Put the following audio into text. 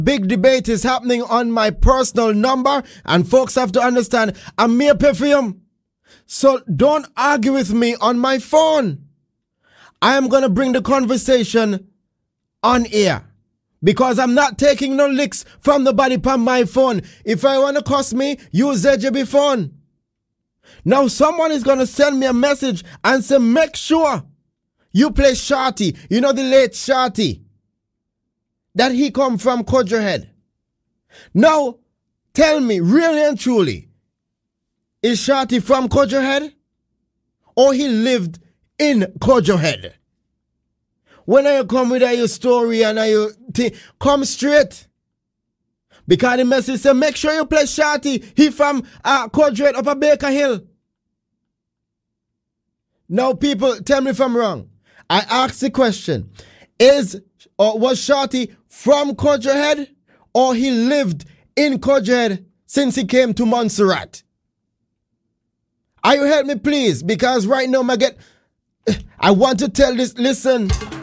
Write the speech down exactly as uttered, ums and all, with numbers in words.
Big debate is happening on my personal number, and folks have to understand I'm mere perfume. So don't argue with me on my phone. I am going to bring the conversation on air because I'm not taking no licks from the body on my phone. If I want to cuss me, use Z J B phone. Now someone is going to send me a message and say, make sure you play Shorty. You know the late Shorty. That he come from Codgerhead. Now, tell me, really and truly, is Shorty from Codgerhead? Or he lived in Codgerhead? When you come with your story and you th- come straight. Because the message say, make sure you play Shorty. He from uh, Codgerhead up at Baker Hill. Now, people, tell me if I'm wrong. I asked the question, is or was Shorty from Codgerhead, or he lived in Codgerhead since he came to Montserrat? Are you help me, please? Because right now, I get, I want to tell this, listen.